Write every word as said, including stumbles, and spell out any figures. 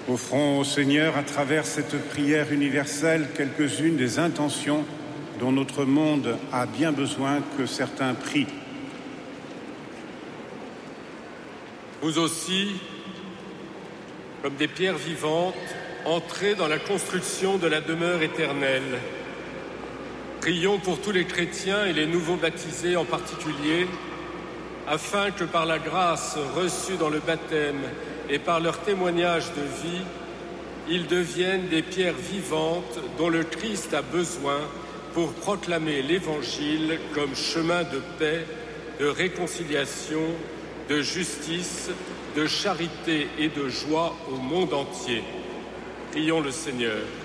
Offrons au Seigneur, à travers cette prière universelle, quelques-unes des intentions dont notre monde a bien besoin que certains prient. Vous aussi, comme des pierres vivantes, entrez dans la construction de la demeure éternelle. Prions pour tous les chrétiens et les nouveaux baptisés en particulier, afin que par la grâce reçue dans le baptême et par leur témoignage de vie, ils deviennent des pierres vivantes dont le Christ a besoin pour proclamer l'Évangile comme chemin de paix, de réconciliation, de justice, de charité et de joie au monde entier. Prions le Seigneur.